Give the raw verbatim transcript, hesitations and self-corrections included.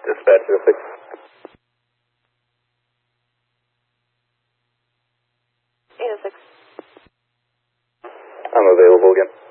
Dispatch zero six. eight oh six. I'm available again.